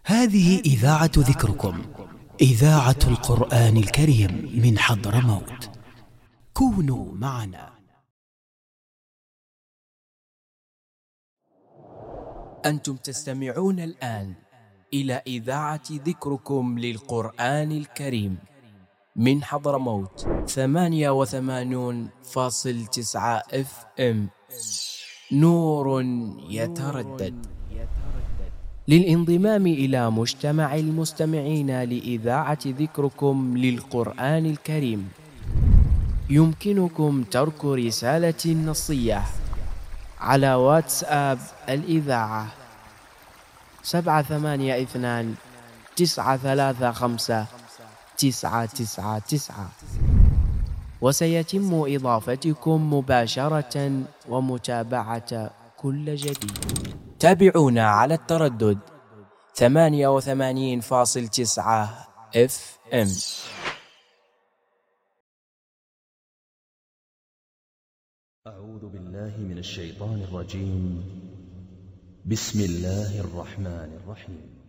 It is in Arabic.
هذه إذاعة ذكركم، إذاعة القرآن الكريم من حضرموت. كونوا معنا. أنتم تستمعون الآن إلى إذاعة ذكركم للقرآن الكريم من حضرموت 88.9 FM. نور يتردد. للانضمام إلى مجتمع المستمعين لإذاعة ذكركم للقرآن الكريم يمكنكم ترك رسالة نصية على واتساب الإذاعة 782-935-999، وسيتم إضافتكم مباشرة ومتابعة كل جديد. تابعونا على التردد 88.9 FM. أعوذ بالله من الشيطان الرجيم. بسم الله الرحمن الرحيم.